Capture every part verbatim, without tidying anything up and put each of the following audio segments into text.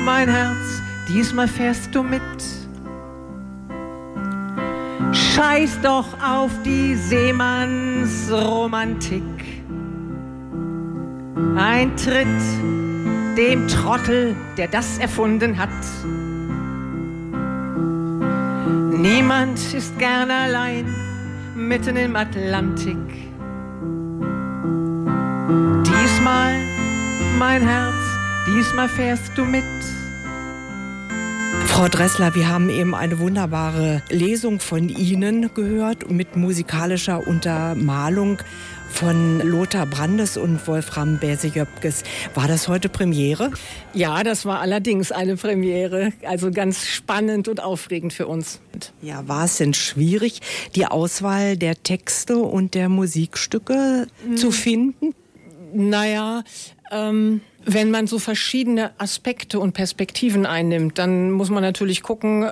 mein Herz, diesmal fährst du mit. Scheiß doch auf die Seemannsromantik. Ein Tritt dem Trottel, der das erfunden hat. Niemand ist gern allein mitten im Atlantik. Diesmal, mein Herz, diesmal fährst du mit. Frau Dressler, wir haben eben eine wunderbare Lesung von Ihnen gehört mit musikalischer Untermalung von Lothar Brandes und Wolfram Berse-Jöpkes. War das heute Premiere? Ja, das war allerdings eine Premiere. Also ganz spannend und aufregend für uns. Ja, war es denn schwierig, die Auswahl der Texte und der Musikstücke hm. zu finden? Naja, ähm... wenn man so verschiedene Aspekte und Perspektiven einnimmt, dann muss man natürlich gucken,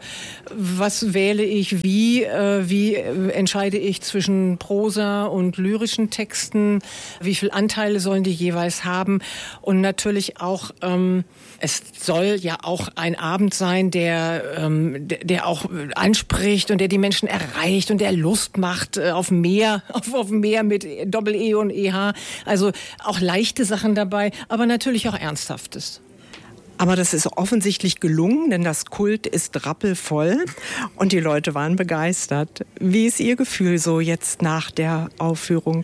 was wähle ich wie, äh, wie entscheide ich zwischen Prosa und lyrischen Texten, wie viel Anteile sollen die jeweils haben und natürlich auch, ähm, es soll ja auch ein Abend sein, der, ähm, der, der auch anspricht und der die Menschen erreicht und der Lust macht äh, auf mehr, auf, auf mehr mit Doppel-E und E H, also auch leichte Sachen dabei, aber natürlich auch Ernsthaftes. Aber das ist offensichtlich gelungen, denn das Kult ist rappelvoll und die Leute waren begeistert. Wie ist Ihr Gefühl so jetzt nach der Aufführung?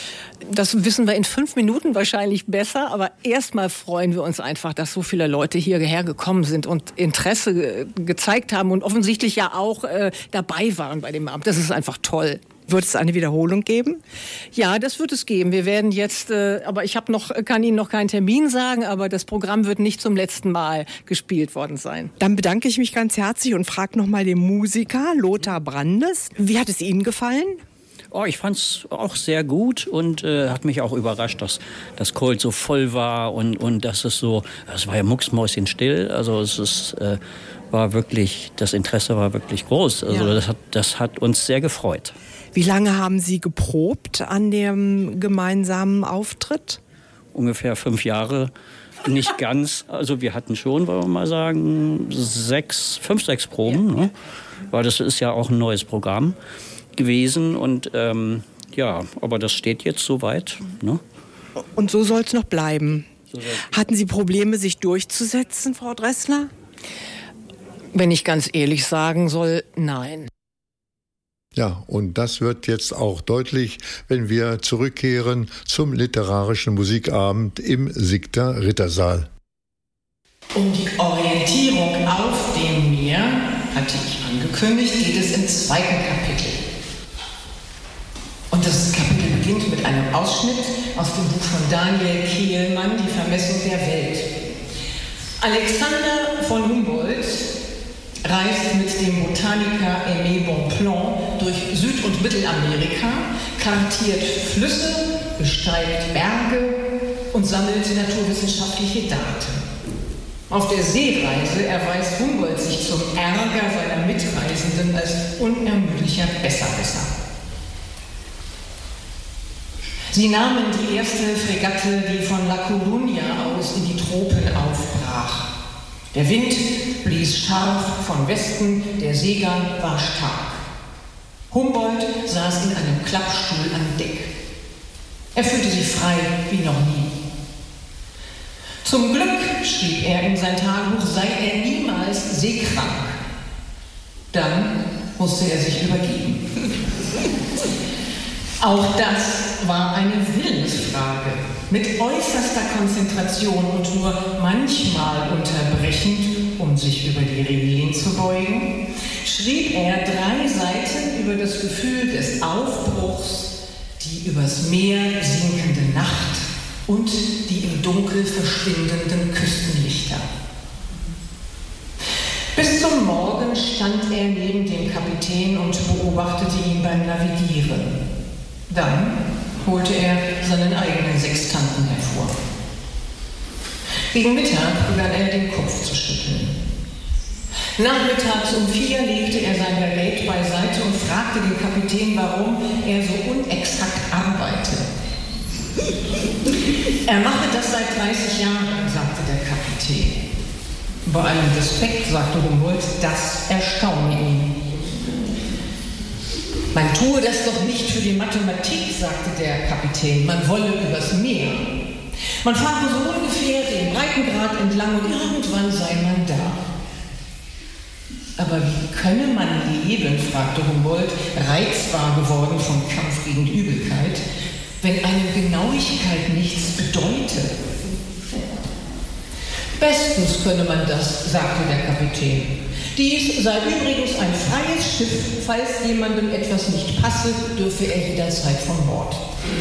Das wissen wir in fünf Minuten wahrscheinlich besser, aber erstmal freuen wir uns einfach, dass so viele Leute hierher gekommen sind und Interesse ge- gezeigt haben und offensichtlich ja auch äh, dabei waren bei dem Abend. Das ist einfach toll. Wird es eine Wiederholung geben? Ja, das wird es geben. Wir werden jetzt, äh, aber ich hab noch, kann Ihnen noch keinen Termin sagen, aber das Programm wird nicht zum letzten Mal gespielt worden sein. Dann bedanke ich mich ganz herzlich und frage noch mal den Musiker Lothar Brandes. Wie hat es Ihnen gefallen? Oh, ich fand es auch sehr gut und äh, hat mich auch überrascht, dass das Kult so voll war und, und dass es so, es war ja mucksmäuschenstill, also es ist, äh, war wirklich, das Interesse war wirklich groß. Also ja. das, hat, das hat uns sehr gefreut. Wie lange haben Sie geprobt an dem gemeinsamen Auftritt? Ungefähr fünf Jahre, nicht ganz. Also wir hatten schon, wollen wir mal sagen, sechs, fünf, sechs Proben. Ja. Ne? Weil das ist ja auch ein neues Programm gewesen. Und ähm, ja, aber das steht jetzt soweit. Ne? Und so soll es noch bleiben. So Hatten Sie Probleme, sich durchzusetzen, Frau Dressler? Wenn ich ganz ehrlich sagen soll, nein. Ja, und das wird jetzt auch deutlich, wenn wir zurückkehren zum literarischen Musikabend im Sigter Rittersaal. Um die Orientierung auf dem Meer, hatte ich angekündigt, geht es im zweiten Kapitel. Und das Kapitel beginnt mit einem Ausschnitt aus dem Buch von Daniel Kehlmann, Die Vermessung der Welt. Alexander von Humboldt reist mit dem Botaniker Aimé Bonpland durch Süd- und Mittelamerika, kartiert Flüsse, besteigt Berge und sammelt naturwissenschaftliche Daten. Auf der Seereise erweist Humboldt sich zum Ärger seiner Mitreisenden als unermüdlicher Besserwisser. Sie nahmen die erste Fregatte, die von La Coruña aus in die Tropen aufbrach. Der Wind blies scharf von Westen, der Seegang war stark. Humboldt saß in einem Klappstuhl an Deck. Er fühlte sich frei wie noch nie. Zum Glück, schrieb er in sein Tagebuch, sei er niemals seekrank. Dann musste er sich übergeben. Auch das war eine Willensfrage. Mit äußerster Konzentration und nur manchmal unterbrechend, um sich über die Regeln zu beugen, schrieb er drei Seiten über das Gefühl des Aufbruchs, die übers Meer sinkende Nacht und die im Dunkel verschwindenden Küstenlichter. Bis zum Morgen stand er neben dem Kapitän und beobachtete ihn beim Navigieren. Dann holte er seinen eigenen Sextanten hervor. Gegen Mittag begann er den Kopf zu schütteln. Nachmittags um vier legte er sein Gerät beiseite und fragte den Kapitän, warum er so unexakt arbeite. Er mache das seit dreißig Jahren, sagte der Kapitän. Bei allem Respekt, sagte Humboldt, das erstaune ihn. Man tue das doch nicht für die Mathematik, sagte der Kapitän, man wolle übers Meer. Man fahre so ungefähr den Breitengrad entlang und irgendwann sei man da. Aber wie könne man leben, fragte Humboldt, reizbar geworden vom Kampf gegen die Übelkeit, wenn eine Genauigkeit nichts bedeute? Bestens könne man das, sagte der Kapitän. Dies sei übrigens ein freies Schiff, falls jemandem etwas nicht passe, dürfe er jederzeit von Bord.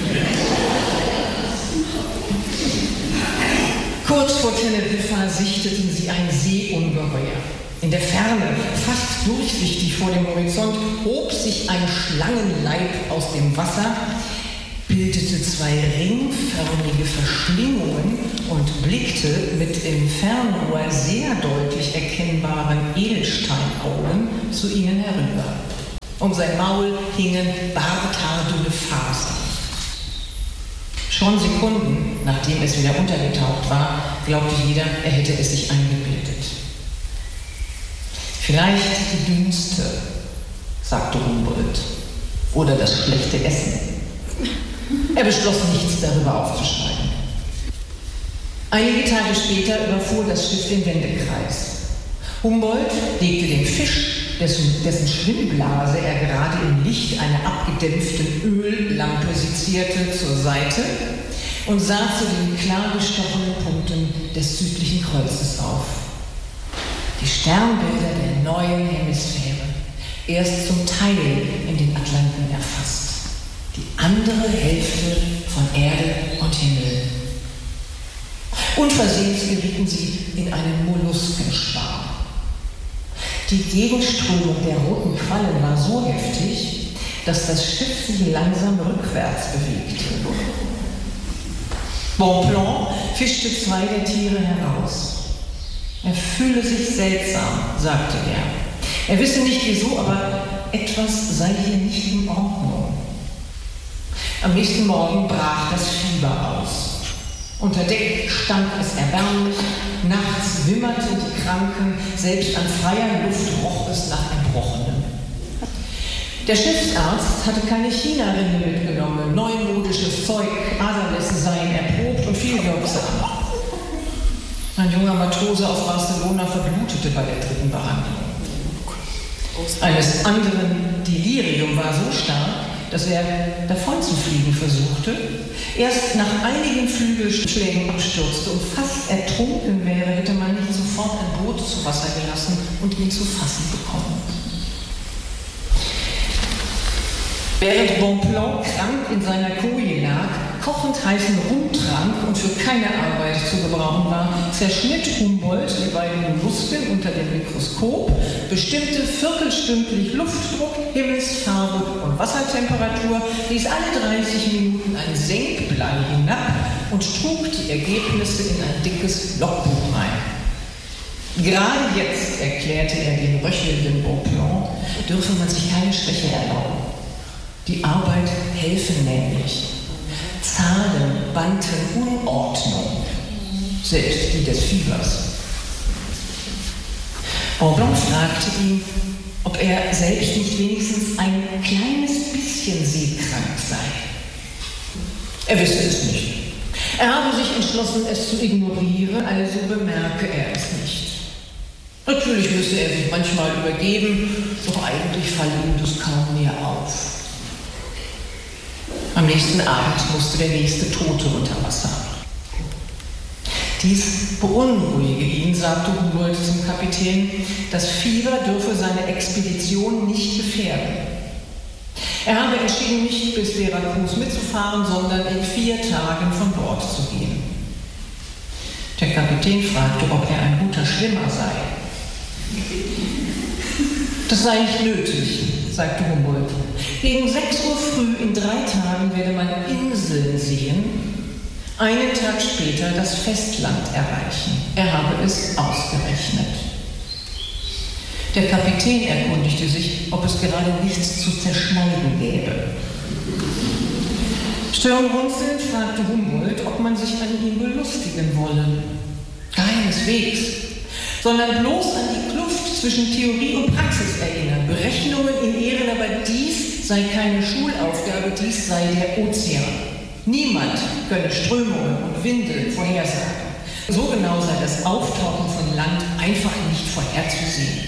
Kurz vor Teneriffa sichteten sie ein Seeungeheuer. In der Ferne, fast durchsichtig vor dem Horizont, hob sich ein Schlangenleib aus dem Wasser, bildete zwei ringförmige Verschlingungen und blickte mit im Fernrohr sehr deutlich erkennbaren Edelsteinaugen zu ihnen herüber. Um sein Maul hingen barthaardünne Fasern. Schon Sekunden, nachdem es wieder untergetaucht war, glaubte jeder, er hätte es sich eingebildet. Vielleicht die Dünste, sagte Humboldt, oder das schlechte Essen. Er beschloss, nichts darüber aufzuschreiben. Einige Tage später überfuhr das Schiff den Wendekreis. Humboldt legte den Fisch, dessen, dessen Schwimmblase er gerade im Licht einer abgedämpften Öllampe sezierte, zur Seite und sah zu den klar gestochenen Punkten des südlichen Kreuzes auf. Die Sternbilder der neuen Hemisphäre, erst zum Teil in den Atlanten erfasst. Die andere Hälfte von Erde und Himmel. Unversehens gerieten sie in einen Molluskenschwarm. Die Gegenströmung der roten Quallen war so heftig, dass das Schiff sich langsam rückwärts bewegte. Bonpland fischte zwei der Tiere heraus. Er fühle sich seltsam, sagte er. Er wisse nicht wieso, aber etwas sei hier nicht in Ordnung. Am nächsten Morgen brach das Fieber aus. Unter Deck stank es erbärmlich, nachts wimmerten die Kranken, selbst an freier Luft roch es nach Erbrochenem. Der Schiffsarzt hatte keine China-Rinde mitgenommen, neumodisches Zeug, Aderlässe seien erprobt und viel wirksam. Ein junger Matrose aus Barcelona verblutete bei der dritten Behandlung. Eines anderen Delirium war so stark, dass er davon zu fliegen versuchte, erst nach einigen Flügelschlägen abstürzte und fast ertrunken wäre, hätte man nicht sofort ein Boot zu Wasser gelassen und ihn zu fassen bekommen. Während Bonpland krank in seiner Koje lag, kochend heißen Rum trank und für keine Arbeit zu gebrauchen war, zerschnitt Humboldt die beiden Mollusken unter dem Mikroskop, bestimmte viertelstündlich Luftdruck, Himmelsfarbe und Wassertemperatur, ließ alle dreißig Minuten ein Senkblei hinab und trug die Ergebnisse in ein dickes Logbuch ein. Gerade jetzt, erklärte er dem röchelnden Bonpland, dürfe man sich keine Schwäche erlauben. Die Arbeit helfe nämlich. Zahlen bannten Unordnung, selbst die des Fiebers. Bonpland fragte ihn, ob er selbst nicht wenigstens ein kleines bisschen seekrank sei. Er wisse es nicht. Er habe sich entschlossen, es zu ignorieren, also bemerke er es nicht. Natürlich müsse er sich manchmal übergeben, doch eigentlich falle ihm das kaum mehr auf. Am nächsten Abend musste der nächste Tote unter Wasser. Dies beunruhige ihn, sagte Humboldt zum Kapitän, das Fieber dürfe seine Expedition nicht gefährden. Er habe entschieden, nicht bis Veracruz mitzufahren, sondern in vier Tagen von Bord zu gehen. Der Kapitän fragte, ob er ein guter Schwimmer sei. Das sei nicht nötig, sagte Humboldt. Gegen sechs Uhr früh in drei Tagen werde man Inseln sehen, einen Tag später das Festland erreichen. Er habe es ausgerechnet. Der Kapitän erkundigte sich, ob es gerade nichts zu zerschneiden gäbe. Stirnrunzelnd fragte Humboldt, ob man sich an ihm belustigen wolle. Keineswegs. sondern bloß an die Kluft zwischen Theorie und Praxis erinnern. Berechnungen in Ehren, aber dies sei keine Schulaufgabe, dies sei der Ozean. Niemand könne Strömungen und Winde vorhersagen. So genau sei das Auftauchen von Land einfach nicht vorherzusehen.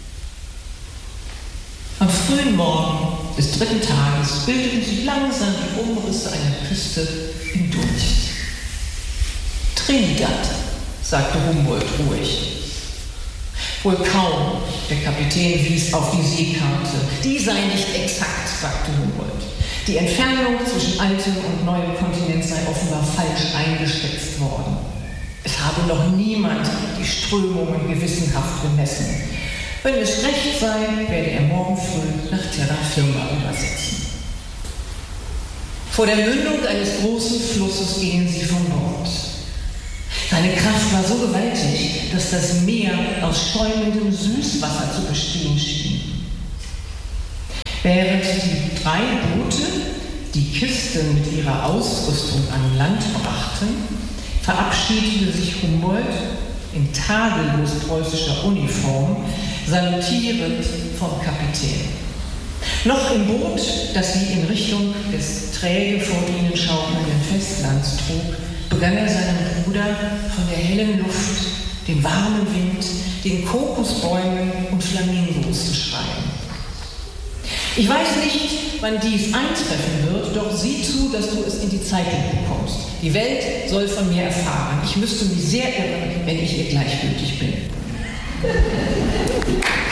Am frühen Morgen des dritten Tages bildeten sich langsam die Umrisse einer Küste im Dunst. Trinidad, sagte Humboldt ruhig. Wohl kaum, der Kapitän wies auf die Seekarte. Die sei nicht exakt, sagte Humboldt. Die Entfernung zwischen altem und neuem Kontinent sei offenbar falsch eingeschätzt worden. Es habe noch niemand die Strömungen gewissenhaft gemessen. Wenn es recht sei, werde er morgen früh nach Terra Firma übersetzen. Vor der Mündung eines großen Flusses gingen sie von Bord. Seine Kraft war so gewaltig, dass das Meer aus schäumendem Süßwasser zu bestehen schien. Während die drei Boote die Kisten mit ihrer Ausrüstung an Land brachten, verabschiedete sich Humboldt in tadellos preußischer Uniform, salutierend vom Kapitän. Noch im Boot, das sie in Richtung des träge vor ihnen schaukelnden Festlands trug, begann er seinem Bruder von der hellen Luft, dem warmen Wind, den Kokosbäumen und Flamingos zu schreiben. Ich weiß nicht, wann dies eintreffen wird, doch sieh zu, dass du es in die Zeitung bekommst. Die Welt soll von mir erfahren. Ich müsste mich sehr irren, wenn ich ihr gleichgültig bin.